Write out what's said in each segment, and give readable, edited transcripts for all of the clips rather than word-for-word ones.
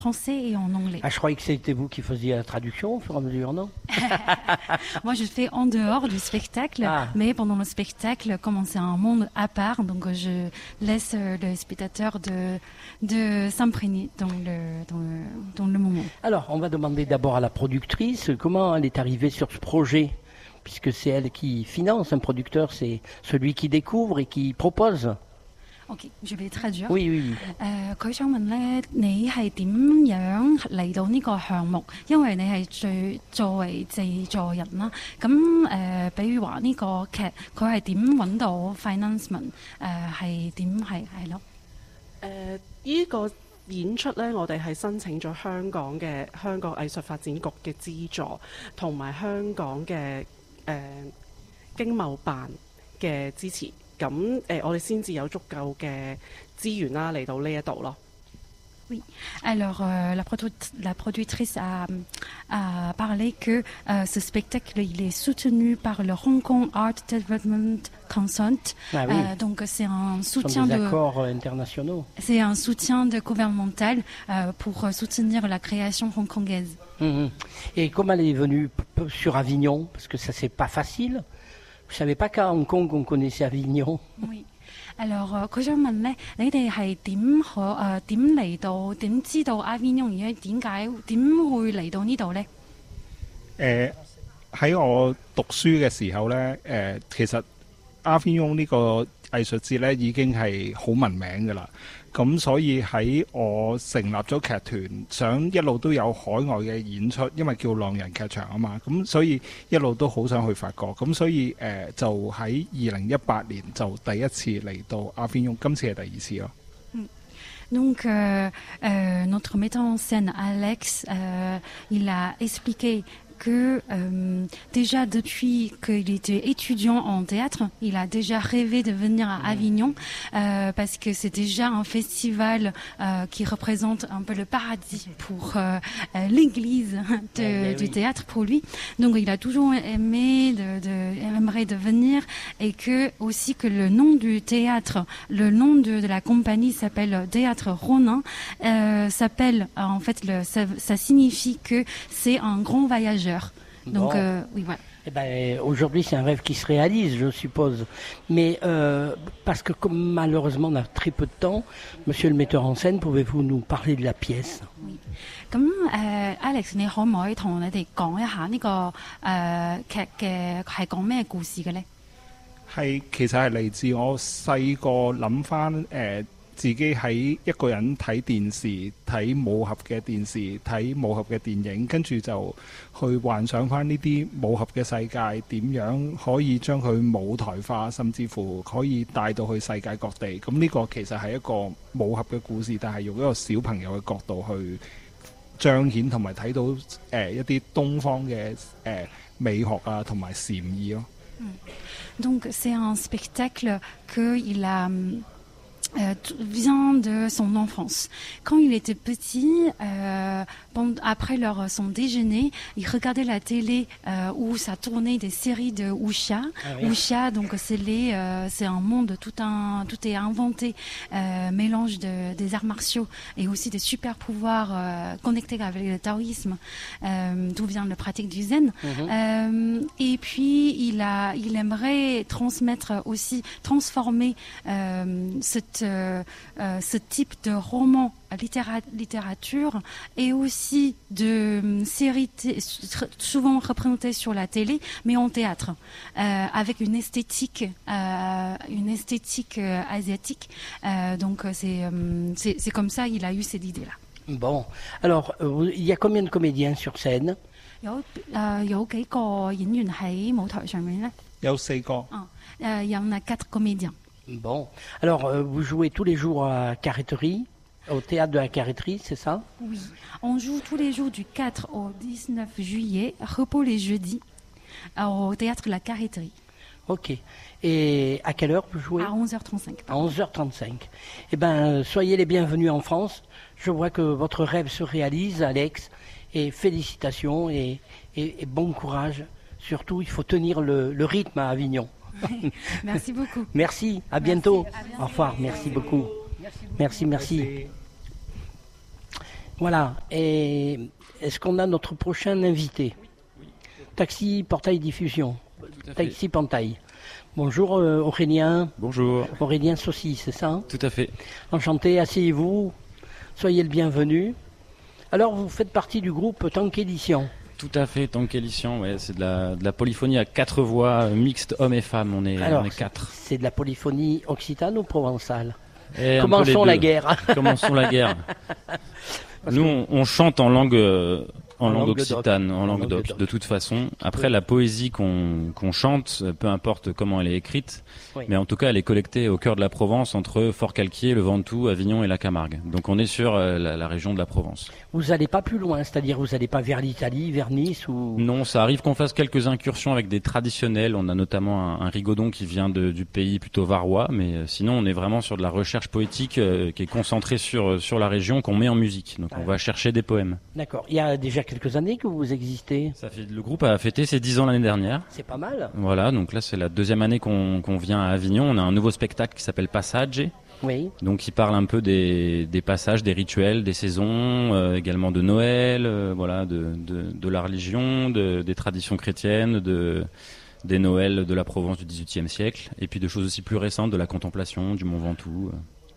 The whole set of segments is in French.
français et en anglais. Ah, je croyais que c'était vous qui faisiez la traduction au fur et à mesure, non? Moi, je fais en dehors du spectacle, mais pendant le spectacle, comme c'est un monde à part, donc je laisse le spectateur de s'imprégner dans le moment. Alors, on va demander d'abord à la productrice comment elle est arrivée sur ce projet, puisque c'est elle qui finance. Un producteur, c'est celui qui découvre et qui propose. OK, je vais traduire. Oui. 佢想問咧，你係點樣嚟到呢個項目？因為你係作為製作人啦，咁比如話呢個劇，佢係點揾到 financement？ 係點係咯？ 依個演出咧，我哋係申請咗香港藝術發展局嘅資助，同埋香港嘅經貿辦嘅支持。咁我哋先至有足夠嘅資源啦嚟到呢一度咯。 Oui, alors la productrice a parlé que ce spectacle il est soutenu par le Hong Kong Art Development Consent. Ah oui. Donc c'est un soutien des accords internationaux. C'est un soutien gouvernemental pour soutenir la création hongkongaise. Et comment elle est venue sur Avignon? Parce que ça c'est pas facile. Je savais pas qu'à Hong Kong on connaissait Avignon. Oui. Alors 佢想問咧，你哋係點嚟到？點知道 Avignon 而家點會嚟到呢度咧？ 喺我讀書嘅時候咧，其實 Avignon 呢個藝術節咧已經係好聞名㗎啦。咁所以喺我成立咗劇團，想一路都有海外嘅演出，因為叫浪人劇場啊嘛。咁所以一路都好想去法國。咁所以就喺2018年就第一次嚟到 Avignon， 今次係第二次咯。 Donc, notre metteur en scène, Alex, il a expliqué que déjà depuis qu'il était étudiant en théâtre, il a déjà rêvé de venir à Avignon parce que c'est déjà un festival qui représente un peu le paradis pour l'église du théâtre pour lui. Donc il a toujours aimé aimerait de venir et que aussi que le nom du théâtre, le nom de la compagnie s'appelle Théâtre Ronin, s'appelle en fait ça signifie que c'est un grand voyageur. Donc, oui, voilà. Eh ben, aujourd'hui, c'est un rêve qui se réalise, je suppose. Mais parce que comme malheureusement on a très peu de temps, monsieur le metteur en scène, pouvez-vous nous parler de la pièce? Oui. 咁Alex， 你可唔可以同我哋講一下呢個劇嘅係講咩故事嘅咧？ 其實係嚟自我細個諗翻自己喺一個人睇電視、睇武俠嘅電視、睇武俠嘅電影，跟住就去幻想翻呢啲武俠嘅世界點樣可以將佢舞台化，甚至乎可以帶到去世界各地。咁呢個其實係一個武俠嘅故事，但係用一個小朋友嘅角度去彰顯同埋睇到一啲東方嘅美學啊同埋禪意咯。 Donc c'est un spectacle qu'il a vient de son enfance. Quand il était petit, après son déjeuner, il regardait la télé où ça tournait des séries de wuxia. Wuxia, donc c'est un monde tout est inventé, mélange des arts martiaux et aussi des super pouvoirs connectés avec le taoïsme, d'où vient la pratique du zen. Et puis il aimerait transformer ce type de roman littérature et aussi de séries souvent représentées sur la télé mais en théâtre avec une esthétique asiatique. Donc c'est comme ça qu'il a eu cette idée là. Bon, alors il y a combien de comédiens sur scène? 有幾個演員喺舞台上面咧？ 有4個。 il y en a 4 comédiens. Bon, alors vous jouez tous les jours à Carreterie, au théâtre de la Carreterie, c'est ça? Oui, on joue tous les jours du 4 au 19 juillet, repos les jeudis, au théâtre de la Carreterie. Ok, et à quelle heure vous jouez? À 11h35. À 11h35. Eh bien, soyez les bienvenus en France. Je vois que votre rêve se réalise, Alex, et félicitations et bon courage. Surtout, il faut tenir le rythme à Avignon. Merci beaucoup. Merci, à bientôt. Au revoir, merci beaucoup. Merci. Voilà. Et est-ce qu'on a notre prochain invité? Taxi Portail Diffusion. Taxi Portail. Bonjour Aurélien. Bonjour. Aurélien Saucy, c'est ça, hein? Tout à fait. Enchanté, asseyez-vous. Soyez le bienvenu. Alors, vous faites partie du groupe Tank Édition. Tout à fait, Tank Édition, ouais, c'est de la polyphonie à 4 voix, mixte hommes et femmes, on est 4. C'est de la polyphonie occitane ou provençale? Et Commençons la guerre. Commençons la guerre. Nous, on chante en langue occitane, en langue d'oc, de toute façon. Après, la poésie qu'on chante, peu importe comment elle est écrite, oui. Mais en tout cas, elle est collectée au cœur de la Provence, entre Forcalquier, le Ventoux, Avignon et la Camargue. Donc on est sur la région de la Provence. Vous n'allez pas plus loin, c'est-à-dire vous n'allez pas vers l'Italie, vers Nice ou... Non, ça arrive qu'on fasse quelques incursions avec des traditionnels. On a notamment un rigodon qui vient du pays plutôt varois, mais sinon on est vraiment sur de la recherche poétique qui est concentrée sur la région, qu'on met en musique. Donc on va chercher des poèmes. D'accord. Il y a déjà quelques années que vous existez. Le groupe a fêté ses 10 ans l'année dernière. C'est pas mal. Voilà, donc là c'est la deuxième année qu'on vient à Avignon. On a un nouveau spectacle qui s'appelle Passage. Oui. Donc il parle un peu des passages, des rituels, des saisons, également de Noël, voilà, de la religion, des traditions chrétiennes, des Noëls de la Provence du XVIIIe siècle, et puis de choses aussi plus récentes, de la contemplation, du Mont Ventoux.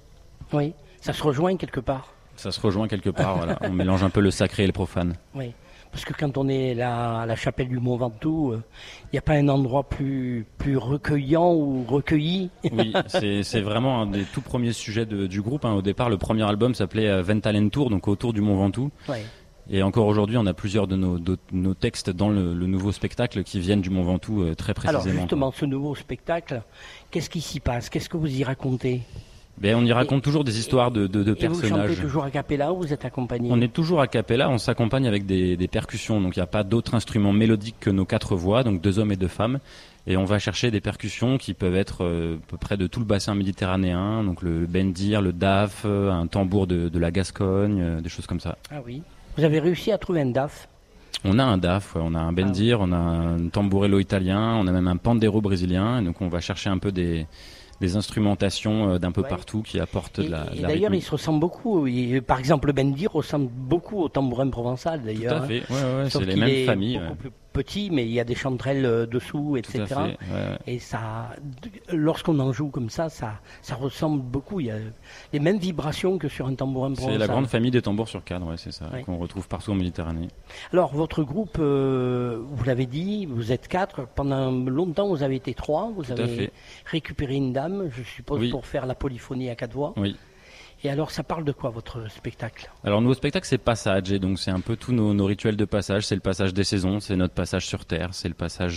Oui, ça se rejoint quelque part. Ça se rejoint quelque part, voilà. On mélange un peu le sacré et le profane. Oui, parce que quand on est là à la chapelle du Mont Ventoux, il n'y a pas un endroit plus recueillant ou recueilli. Oui, c'est vraiment un des tout premiers sujets du groupe. Au départ, le premier album s'appelait Ventalentour, donc autour du Mont Ventoux. Oui. Et encore aujourd'hui, on a plusieurs de nos textes dans le nouveau spectacle qui viennent du Mont Ventoux très précisément. Alors justement, ce nouveau spectacle, qu'est-ce qui s'y passe? Qu'est-ce que vous y racontez? On y raconte toujours des histoires de et personnages. Vous chantez toujours a cappella ou vous êtes accompagné? On est toujours a cappella, on s'accompagne avec des percussions. Donc il n'y a pas d'autres instruments mélodiques que nos 4 voix, donc 2 hommes et 2 femmes. Et on va chercher des percussions qui peuvent être à peu près de tout le bassin méditerranéen, donc le bendir, le daf, un tambour de la Gascogne, des choses comme ça. Ah oui. Vous avez réussi à trouver un daf? On a un daf, on a un bendir, on a un tambourello italien, on a même un pandero brésilien. Et donc on va chercher un peu des instrumentations d'un peu partout qui apportent de la d'ailleurs, rythmique. ils se ressemblent beaucoup. Par exemple, le bendir ressemble beaucoup au tambourin provençal, d'ailleurs. Tout à fait, ouais, Sauf c'est les qu'il mêmes est familles. beaucoup plus petit, mais il y a des chanterelles dessous, etc. Tout à fait, ouais. Et ça, lorsqu'on en joue comme ça ressemble beaucoup. Il y a les mêmes vibrations que sur un tambourin provençal. C'est la grande famille des tambours sur cadre, ouais, c'est ça, Ouais. qu'on retrouve partout en Méditerranée. Alors, votre groupe, vous l'avez dit, vous êtes 4. Pendant longtemps, vous avez été 3. Vous Tout à avez fait. récupéré une dame, je suppose, Oui. pour faire la polyphonie à 4 voix. Oui. Et alors, ça parle de quoi, votre spectacle? Alors, nouveau spectacle, c'est Passage, et donc c'est un peu tous nos rituels de passage. C'est le passage des saisons, c'est notre passage sur Terre, c'est le passage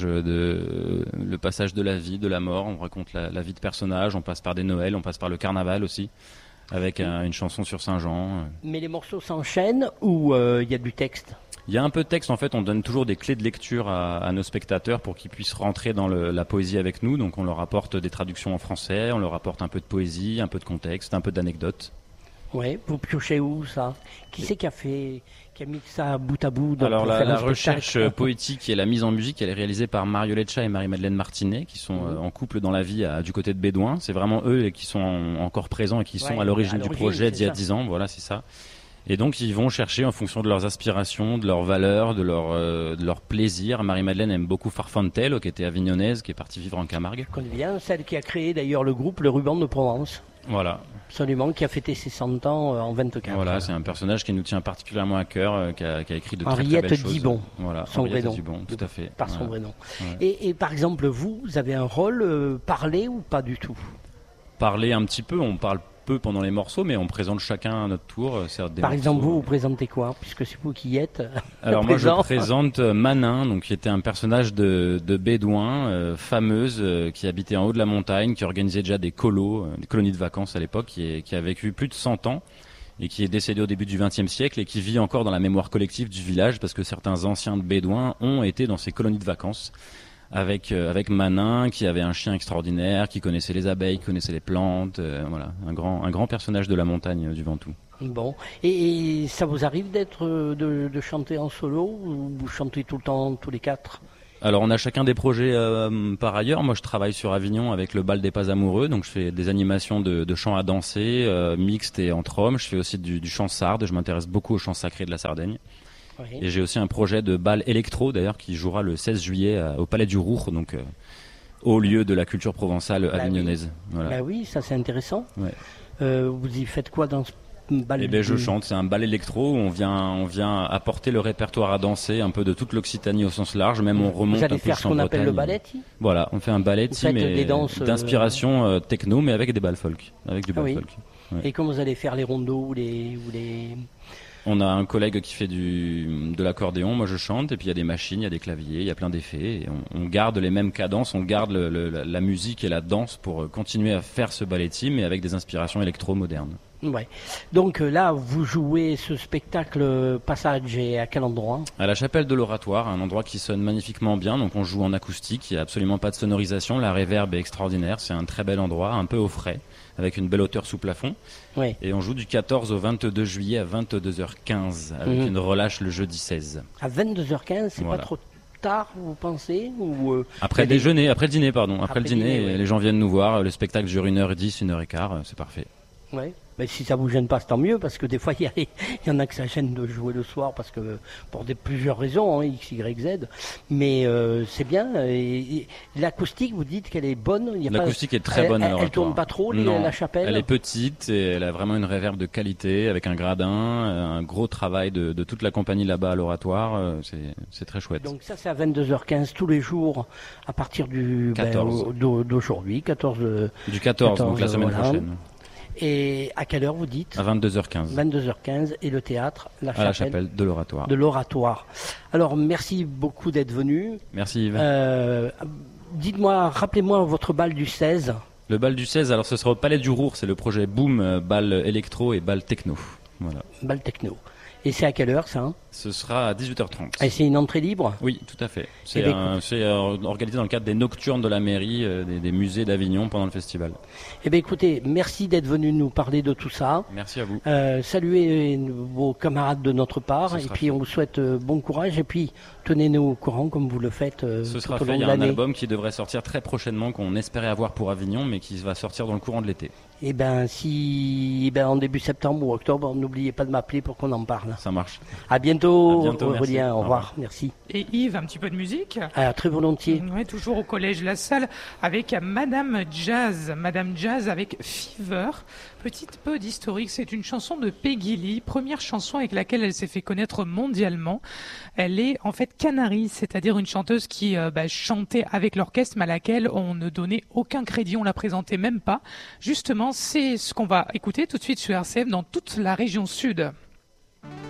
de la vie, de la mort. On raconte la vie de personnages, on passe par des Noëls, on passe par le carnaval aussi, avec une chanson sur Saint-Jean. Mais les morceaux s'enchaînent ou il y a du texte? Il y a un peu de texte, en fait, on donne toujours des clés de lecture à nos spectateurs pour qu'ils puissent rentrer dans la poésie avec nous. Donc on leur apporte des traductions en français, on leur apporte un peu de poésie, un peu de contexte, un peu d'anecdotes. Oui, vous piochez où ça? Qui c'est qui a mis ça bout à bout? Alors pour faire la un spectacle recherche poétique et la mise en musique, elle est réalisée par Mario Leccia et Marie-Madeleine Martinet, qui sont en couple dans la vie du côté de Bédouin. C'est vraiment eux qui sont encore présents et qui sont à l'origine du projet d'il y a 10 ans. Voilà, c'est ça. Et donc ils vont chercher en fonction de leurs aspirations, de leurs valeurs, de leur plaisir. Marie-Madeleine aime beaucoup Farfantello, qui était avignonnaise, qui est partie vivre en Camargue. Je connais bien celle qui a créé d'ailleurs le groupe Le Ruban de Provence. Voilà. Absolument, qui a fêté ses 100 ans en 24. Voilà, c'est un personnage qui nous tient particulièrement à cœur, qui a écrit de très Henriette belles choses. Dibon, Voilà, son vrai Henriette nom. Dibon, tout à fait. Par son Voilà. vrai nom. Ouais. Et par exemple, vous avez un rôle parlé ou pas du tout? Parler un petit peu, on parle peu pendant les morceaux, mais on présente chacun à notre tour. Par exemple, vous présentez quoi? Puisque c'est vous qui y êtes. Alors moi, je présent. présente Manin, donc qui était un personnage de Bédouin, fameuse, qui habitait en haut de la montagne, qui organisait déjà des colonies de vacances à l'époque, qui a vécu plus de 100 ans et qui est décédé au début du XXe siècle et qui vit encore dans la mémoire collective du village parce que certains anciens de Bédouins ont été dans ces colonies de vacances. Avec Manin, qui avait un chien extraordinaire, qui connaissait les abeilles, qui connaissait les plantes, voilà, un grand personnage de la montagne du Ventoux. Bon. Et ça vous arrive de chanter en solo ou vous chantez tout le temps, tous les 4? Alors on a chacun des projets par ailleurs. Moi je travaille sur Avignon avec le bal des pas amoureux, donc je fais des animations de chants à danser, mixtes et entre hommes. Je fais aussi du chant sarde, je m'intéresse beaucoup au chant sacré de la Sardaigne. Oui. Et j'ai aussi un projet de bal électro d'ailleurs qui jouera le 16 juillet au Palais du Roure, donc au lieu de la culture provençale avignonnaise. Voilà. Bah oui, ça c'est intéressant. Ouais. Vous y faites quoi dans ce bal? Eh ben je chante, c'est un bal électro où on vient apporter le répertoire à danser un peu de toute l'Occitanie au sens large, même on remonte Vous allez un peu faire ce jusqu'en qu'on appelle le Bretagne. balletti? Voilà, on fait un balletti faites mais des danses, d'inspiration techno mais avec des balles folk, avec du bal oui. folk. Ouais. Et comment vous allez faire les rondeaux ou les... On a un collègue qui fait de l'accordéon, moi je chante, et puis il y a des machines, il y a des claviers, il y a plein d'effets, et on garde les mêmes cadences, on garde la musique et la danse pour continuer à faire ce balletti, mais avec des inspirations électro-modernes. Ouais. Donc là, vous jouez ce spectacle Passage et à quel endroit? À la chapelle de l'Oratoire, un endroit qui sonne magnifiquement bien, donc on joue en acoustique, il n'y a absolument pas de sonorisation, la réverb est extraordinaire, c'est un très bel endroit, un peu au frais, avec une belle hauteur sous plafond. Ouais. Et on joue du 14 au 22 juillet à 22h15, avec une relâche le jeudi 16. À 22h15, c'est Voilà. pas trop tard, vous pensez ou Après il y a le déjeuner, après le dîner, pardon. Après le Après le dîner, dîner, ouais. les gens viennent nous voir, le spectacle dure 1h10, 1h15, c'est parfait. Ouais. Mais si ça vous gêne pas, c'est tant mieux, parce que des fois, il y en a que ça gêne de jouer le soir, parce que pour plusieurs raisons, hein, X, Y, Z. Mais c'est bien. Et l'acoustique, vous dites qu'elle est bonne. Il y a L'acoustique est très elle, bonne à elle l'oratoire. tourne pas trop, Non, la chapelle. elle est petite et elle a vraiment une réverb de qualité, avec un gradin, un gros travail de toute la compagnie là-bas à l'oratoire. C'est très chouette. Donc ça, c'est à 22h15 tous les jours, à partir du 14. d'aujourd'hui, 14. Du 14, donc la semaine voilà. prochaine. Et à quelle heure vous dites? À 22h15. 22h15 et le théâtre, À la chapelle de l'oratoire. de l'Oratoire. Alors, merci beaucoup d'être venu. Merci Yves. Dites-moi, rappelez-moi votre bal du 16. Le bal du 16, alors ce sera au Palais du Roure, c'est le projet Boom, bal électro et bal techno. Voilà. Bal techno. Et c'est à quelle heure ça, hein? Ce sera à 18h30. Et c'est une entrée libre? Oui, tout à fait. C'est Eh bien, organisé dans le cadre des nocturnes de la mairie, des musées d'Avignon pendant le festival. Eh bien écoutez, merci d'être venu nous parler de tout ça. Merci à vous. Saluez vos camarades de notre part. Ce Et sera puis fait. on vous souhaite bon courage. Et puis tenez-nous au courant comme vous le faites Ce tout sera au fait. long Il y de a un l'année. album qui devrait sortir très prochainement, qu'on espérait avoir pour Avignon, mais qui va sortir dans le courant de l'été. Et en début septembre ou octobre, n'oubliez pas de m'appeler pour qu'on en parle. Ça marche. À bientôt, À bientôt, merci. Aurélien. Au Au revoir. revoir. Merci. Et Yves, un petit peu de musique. Très volontiers. Ouais, toujours au collège La Salle avec Madame Jazz. Madame Jazz avec Fever. Petit peu d'historique, c'est une chanson de Peggy Lee, première chanson avec laquelle elle s'est fait connaître mondialement. Elle est en fait canari, c'est-à-dire une chanteuse qui chantait avec l'orchestre mais à laquelle on ne donnait aucun crédit, on la présentait même pas. Justement, c'est ce qu'on va écouter tout de suite sur RCF dans toute la région sud.